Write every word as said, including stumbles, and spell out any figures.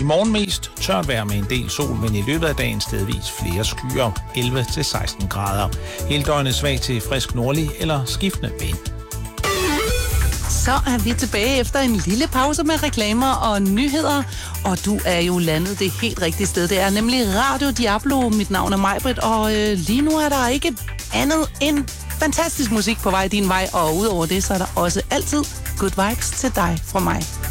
morgen mest tørt vejr med en del sol, men i løbet af dagen stedvis flere skyer, elleve til seksten grader. Hele døgnet svag til frisk nordlig eller skiftende vind. Så er vi tilbage efter en lille pause med reklamer og nyheder. Og du er jo landet det helt rigtige sted. Det er nemlig Radio Diablo. Mit navn er Majbrit, og øh, lige nu er der ikke andet end fantastisk musik på vej din vej. Og udover det, så er der også altid good vibes til dig fra mig.